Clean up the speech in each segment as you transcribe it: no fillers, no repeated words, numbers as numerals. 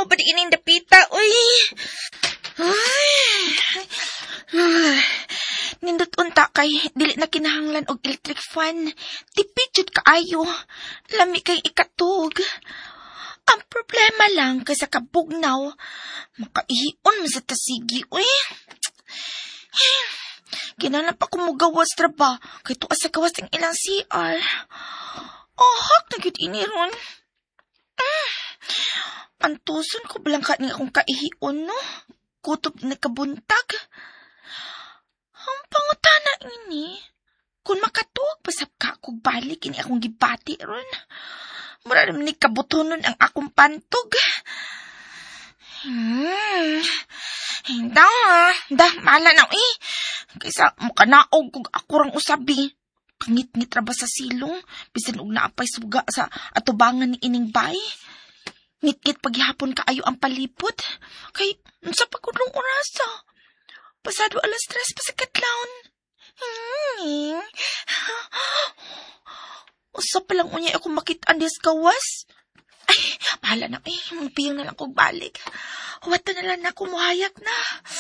Adlaw ba di inindapita, uy. Nindot unta kay dili na kinahanglan og electric fan. Tipid jud kaayo. Lami kay ikatug. Ang problema lang kay sa kabugnaw, makaihion man sa tasigi, uy. Kinahanglan pa ko mugawas traba kay tuwa sa gawas ng ilang CR. Hak na gyud ini ron. Antuson ko balangka ni akong kaihion, no? Kutob na kabuntag. Ang pangutana ini, kung makatuog pasap ka kung balik ini akong gibati ron. Mura naman ni kabutonon ang akong pantog. Dah, mahala na, eh. Kaysa mukanaog kung ako rang usabi. Pangit-ngit ra ba sa silong, bisan og naapay suga sa atubangan ni ining bay. Ngit-ngit paghihapon kaayo ang palipot. Kay, sa pagkudlong orasa. Pasado 3:00 pa sa katlaon. Usa pa lang unya ako makitaan des gawas. Ay, bahala na eh. Magpiyang na lang kong balik. Huwata na lang na kumuhayak na.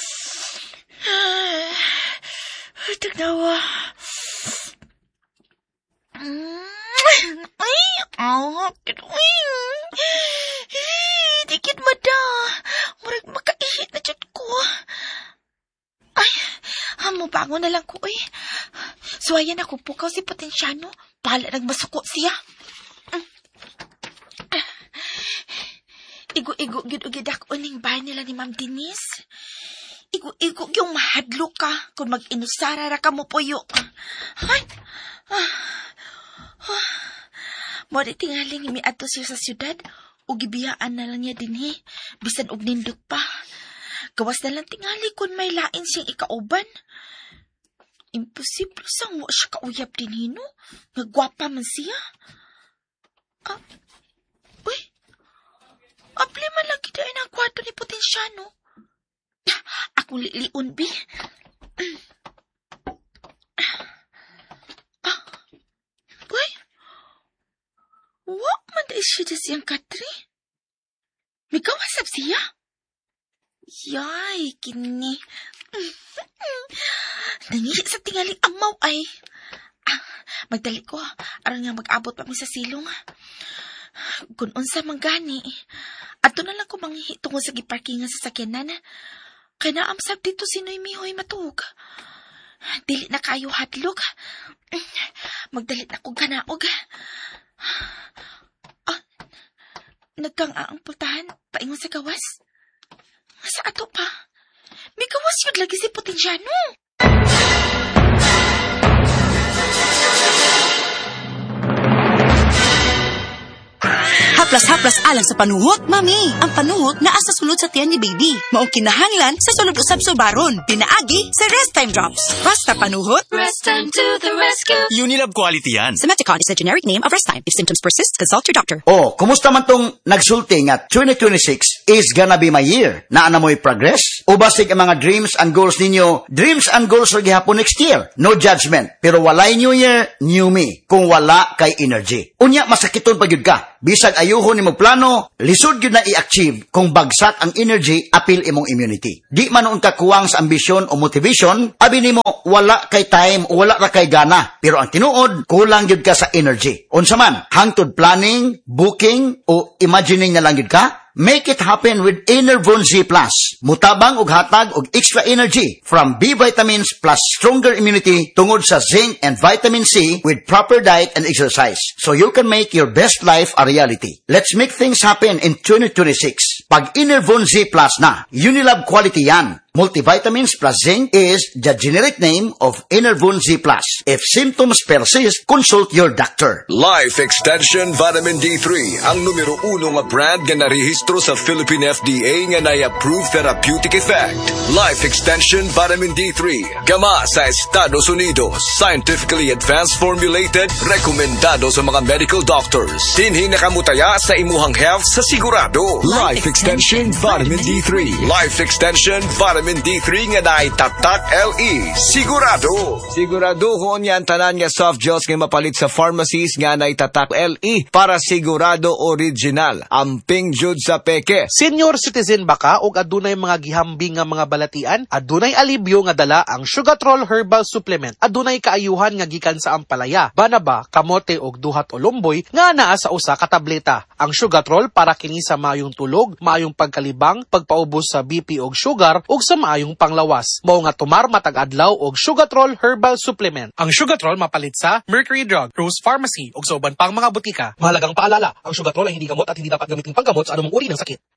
Tagnawa. Ay, dikit mada. Murag makaihit na dyan ko. Ay, mabangon na lang ko eh. Suwayan ako pukaw si Potensyano. Bahala nagmasuko siya. Igo-igo gid-ugid ako ning bahay nila ni Ma'am Denise. Igo-igo yung mahadlo ka kung mag-inusara ra ka mo puyo. Ay, mo di tingaling miadto siya sa syudad o gibiyaan na lang niya dinhi bisan og nindot pa. Gawas na lang tingali kung may lain siyang ikauban. Imposible sang wa siya kauyab dinhi no. Nagwapa man siya. Uy. Apli man lang kita ang kwarto ni Potensyano. Ako liliun bi. Uy. Wak man da siya siyang Katri. May kawasap siya. Yay, kini. Nangihi sa tingaling amaw ay. Magdali ko. Arang nga mag-abot pa mi sa silong. Kung unsa manggani. Ato na lang ko manghihi tungod sa giparkingan sa sakyanan. Kaya naamsab dito sinoy mihoy matug. Dili na kayo hadlok. Magdalit na kong kanaog. Nagkang-aang pultahan paingon sa gawas. Sa ato pa. May gawas yun lagi si Potensyano. Haplas-haplas alang sa panuhot, mami. Ang panuhot naa sa sulod sa tiyan ni baby. Maong kinahanglan sa sulod usab subaron. Pinaagi sa Rest Time Drops. Basta panuhot, Rest Time to the rescue. Unilab quality yan. Simeticon is a generic name of Rest Time. If symptoms persist, consult your doctor. Oh, kumusta man tong nagsulti nga 2026 is gonna be my year? Naana mo'y progress? O basig ang mga dreams and goals ninyo? Dreams and goals ra gihapon next year. No judgment. Pero walay new year, new me. Kung wala kay energy. Unya, masakiton pa gyud ka. Bisag ayuhon nimo plano, lisod gyud na i-achieve kung bagsak ang energy, apil imong immunity. Di man ka kuwang sa ambisyon o motivation, abi nimo wala kay time o wala ra kay gana. Pero ang tinuod, kulang gyud ka sa energy. Unsa man, hangtod planning, booking o imagining na lang gyud ka? Make it happen with Enervon Z+. Mutabang og hatag og extra energy from B vitamins plus stronger immunity tungod sa zinc and vitamin C with proper diet and exercise. So you can make your best life a reality. Let's make things happen in 2026. Pag Enervon Z+ na, Unilab quality yan. Multivitamins plus zinc is the generic name of Enervon Z+. If symptoms persist, consult your doctor. Life Extension Vitamin D3 ang numero 1 nga brand nga narehistro sa Philippine FDA nga na-approve therapeutic effect. Life Extension Vitamin D3 gama sa Estados Unidos, scientifically advanced formulated, rekomendado sa mga medical doctors. Dinhi nakamutaya sa imuhang health sa sigurado. Life Extension Vitamin D3. Life Extension Vitamin Vitamin D3 nga naay tatak LE. Sigurado ko niyan tanan nga soft gels nga mapalit sa pharmacies nga naay tatak LE para sigurado original. Amping jud sa peke. Senior citizen ba ka o adunay mga gihambing nga mga balatian? Adunay alibyo nga dala ang Sugatrol Herbal Supplement. Adunay kaayuhan nga gikan sa ampalaya, banaba, kamote og duhat o lumboy nga naa sa usa ka tableta. Ang Sugatrol para kini sa maayong tulog, maayong pagkalibang, pagpaubos sa BP og sugar ug sa maayong panglawas. Mao nga tumar matag adlaw og Sugatrol Herbal Supplement. Ang Sugatrol mapalit sa Mercury Drug, Rose Pharmacy ug sa uban pang mga butika. Mahalagang paalala, ang Sugatrol ay hindi gamot at hindi dapat gamitin panggamot sa anumang uri ng sakit.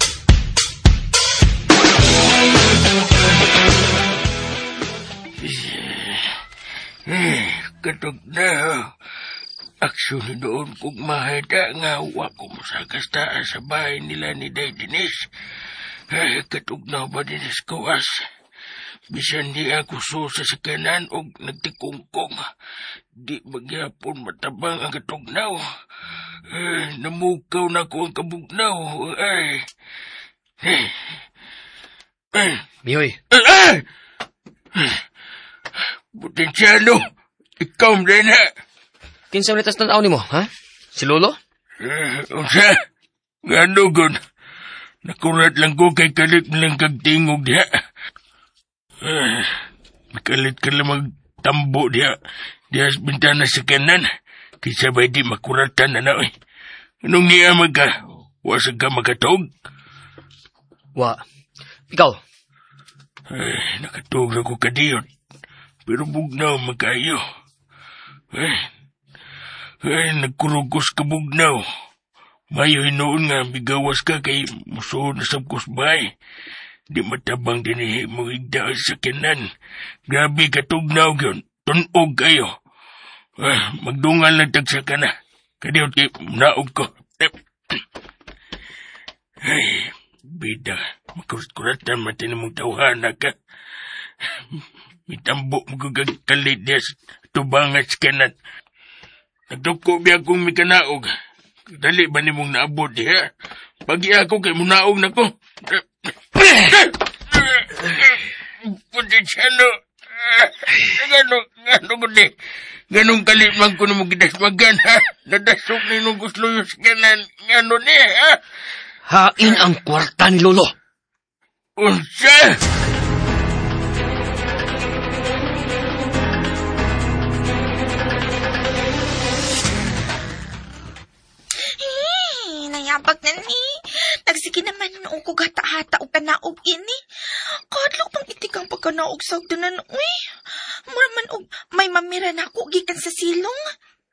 Katog na. Actually doon kung mahada nga huwa ko masakas taas sa bahay nila ni Day Dinis. Katog na ba Dinis kawas? Bisan di ako susa sa kanan o nagtikungkong. Di magyapon matabang ang katugnaw. Namukaw na ko ang kabugnaw. Mihoy. Butensyano, ikaw rin na. Kinsa man itas tanaw nimo, ha? Si Lolo? Unsa? Ngano gon? Nakurat lang ko kay kalit lang kagtingog diha. Makalit ka lang magtambo diha. Diha sa bintana sa kanan. Kaysa ba di makuratan na na, eh. Anong niyamag ka? Wasag ka makatog? Wa. Ikaw? Nakatog na ko kadiyot. Pero bugnaw magkayo. Nagkurugos ka bugnaw. Mayo hinoon nga, bigawas ka kay musuhod na sabkos bay. Di matabang dinihi mo igdaan sa kanan. Grabe katugnaw yun. Tunog kayo. Magdungal na tagsa ka na. Kadiyot kay naog ko. Ay, bida. Makurat-kuratan matin mong tawhana ka. Mitambo mo kagkalit niya sa tubangat sa kanan. Nagduko biya kong mikanaog. Dali ba ni mong naabot diha? Pagi ako kay munaog na ko. Potensyano. Gano ko di. Ganong kalimang ko na mo gidasmagan, ha? Nadasok ni nung gusto yung kanan. Gano ni, ha? Hain ang kwarta ni Lolo. Unsa? Nayabag na ni. Nagsige naman noong ko gata-hata o kanaog ini. Kadlaw pang itikang pagkanaog sa agdanan. Uy, muraman og may mamira na ako gikan sa silong.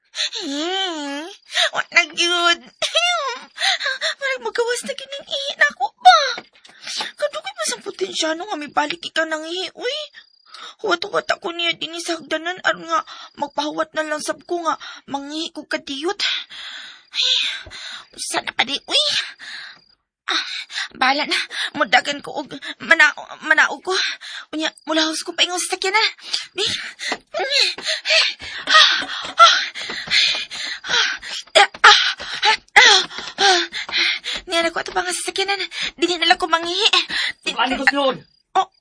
What na gyud. Marag magawas na gining ihi na ako ba? Kadugay pa sa potensyano nga may balik ikaw nang ihi. Uy, huwat-huwat ako niya din sa hagdanan aron nga magpahuwat na lang sab ko nga mangihi ko kadiyot. Ay, sana pa di, uy. Bahala na, mudagan ko og manaog ko. Unya, mulahos ko pa ingong sasakyan na. Niyan ako ito pa nga sasakyan na. Dini nalang ko mangihi. Paano ko siyon? Oh.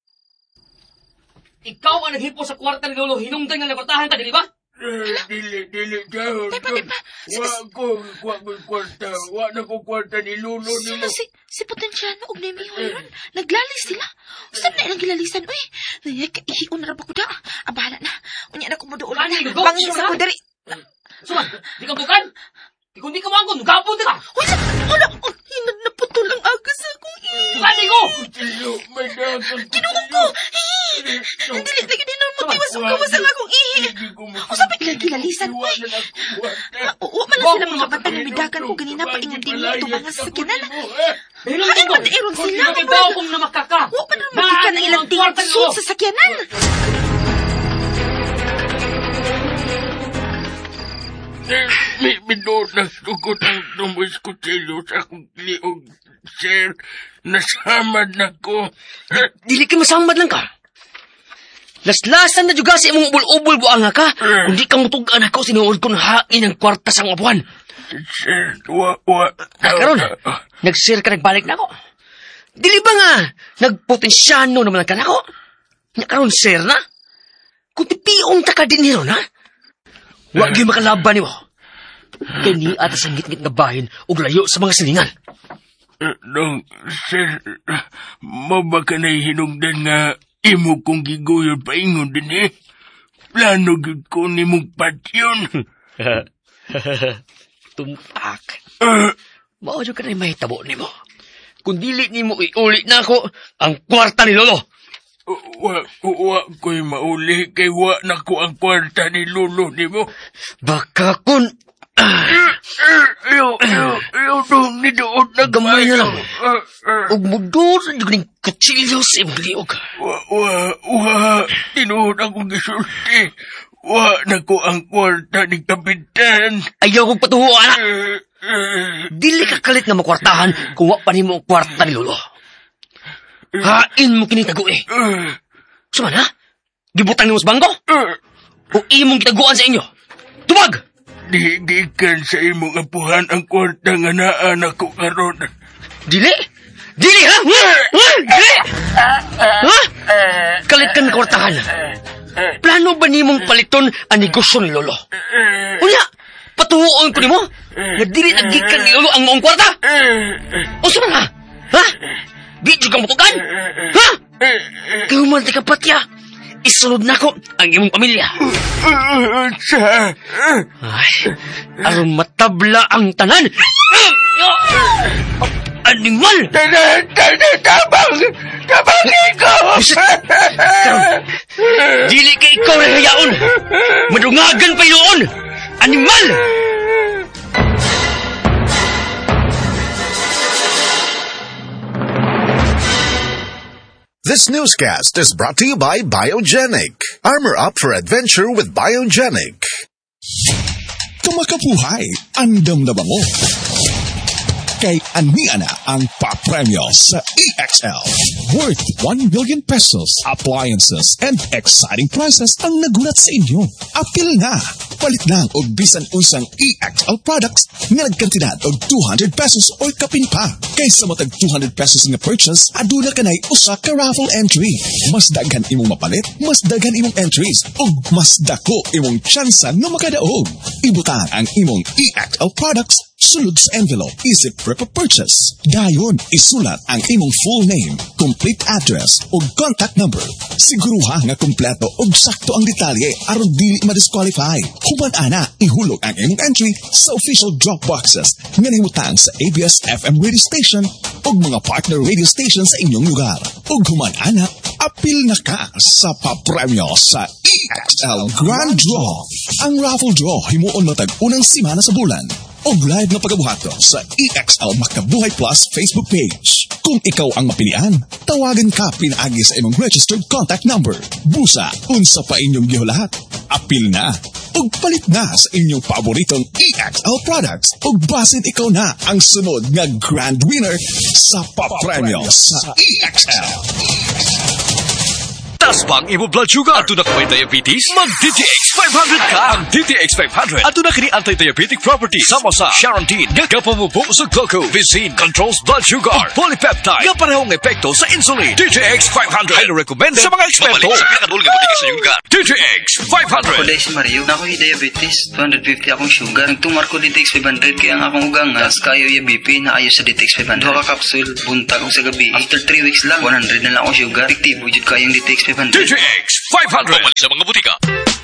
Ikaw ang naghipo sa kwarta ni Lolo. Hinungdan nga nagkwartahan ka, di ba? Dili, dahon ko. Wa ko kwarta. Wa na ko kwarta ni Lolo nila. Si Potensyano og ni Mihoy naglalis sila. Saan na ilang gilalisan? Uy, ihiun na ba ko da? Bahala na. Unya na ko mo doon na. Bangin sa ko dari. Suma, di ka bukan? Kung di ka manggon, gapon ka. Uy, wala. Naputol ang agas akong Bukani ko! Kinuha ko! Dili lagi din ang magtiwas ang akong ihi. O sabi ilang kilalisan, uy. Uwa man lang sila mga batang namidagan ko ganina pa ingon din ito mga sakinan. Hain man iron sila. Uwa pa naman magikan ang ilang tingin suot sa sakyanan. May binood na sugot ang tumoy kutsilyo sa akong liog, sir. Nasamad na ko. Dili ka masamad lang ka. Laslasan na juga sa imong ubol-ubol buang ka. Kung di ka mutugan ako, sinuod ko na hain ang kwarta sang abuan. Sir, wa. Karon, nag-sir ka nagbalik na ako. Dili ba nga, nagpotensyano naman ang kanako? Nya karon sir na? Kung tipiong taka din niro na? Huwag yung makalaban ni mo. Kaya ni atas ang ngit-ngit nga bahin o layo sa mga silingan. Dong, sir, mabaka na hinungdan nga imo kong giguyon paingon din eh. Plano gud ko ni mong patyon. Tumpak. Maujo ka na yung mahitabo ni mo. Kung dili ni mo iulit na ako ang kwarta ni Lolo. Wa ko'y mauli kay wa na ko ang kwarta ni Lolo ni mo. Baka kun... Ayaw dong ni doon na gamay na lang. Huwag mo doon yung galing kutsilyo sa imong liog. Tinuod akong gisulti. Wa na ko ang kwarta ni Kapitan. Ayaw kong patuho, anak. Dili ka kalit nga makwartahan kung wa pa ni mo ang kwarta ni Lolo. Hain mo kinitago eh. Suman ha? Gibutang ni mo sa bangko? O imong kitaguan sa inyo? Tubag! Digikan sa imong apuhan ang kwarta nga naanak ko karon. Dili? Dili ha? Dili! Ha? Kalit ka na kwartahan. Plano ba ni mong paliton ang negosyo ni Lolo? Unya, patuhoon ko ni mo na dili nagikan ni Lolo ang maong kwarta? O suman ha? Ha? Di juga mutukan? Ha? Kahumanti ka patya. Isunod na ko ang imong pamilya. Ay, aron matabla ang tanan. Animal! Tabang ikaw! Dili ka ikaw na hayaon. Madungagan pa yun. Animal! This newscast is brought to you by Biogenic. Armor up for adventure with Biogenic. Kumakabuhay, andam na ba mo? Kay Ania na ang papremyo sa EXL. Worth 1 million pesos, appliances, and exciting prizes ang nagulat sa inyo. Apil na! Palit lang og bisan unsang EXL products nga nagkantidad og 200 pesos o kapin pa. Kaysa matag 200 pesos nga purchase, aduna ka na'y usa ka raffle entry. Mas daghan imong mapalit, mas daghan imong entries, ug mas dako imong tsansa nga makadaog. Ibutang ang imong EXL products sulod sa envelope, isip prep purchase. Dayon, isulat ang imong full name, complete address, ug contact number. Siguruha nga kompleto ug sakto ang detalye aron dili ma-disqualify. Human ana, ihulog ang imong entry sa official drop boxes nga nahimutang sa ABS-FM radio station ug mga partner radio station sa inyong lugar. Ug human ana, apil na ka sa papremyo sa EXL Grand Draw. Ang raffle draw himuon matag unang simana sa bulan. O live na pagkabuhato sa EXL Makabuhay Plus Facebook page. Kung ikaw ang mapilian, tawagan ka pinaagi sa imong registered contact number. Busa, unsa pa inyong gihulahat. Apil na, ug palit na sa inyong paboritong EXL products. Ug basin ikaw na ang sunod nga grand winner sa papremyo sa EXL. Tasbang imo blood sugar. Ato na ka may diabetes? Mag-DTX 500 ka. Ang DTX 500. Ato na kini anti-diabetic property. Sama sa Charantine. Gagapamubo sa glucose. Visin controls blood sugar. O polypeptide. Gaparehong epekto sa insulin. DTX 500. Highly recommended sa mga eksperto. Sa pinakadul nga butika sa iyong lugar. DTX 500. Ako dahil si Mario. Nako'y diabetes. 250 akong sugar. Nagtumar ko DTX 500 kaya ang akong ugang as kayo yung BP na ayos sa DTX 500. Dua ka kapsul. Buntag ko sa gabi. After 3 weeks lang, 100 na lang akong sugar. Fiktibo jud kayong DTX 500. DTX 500. Sa mga butika.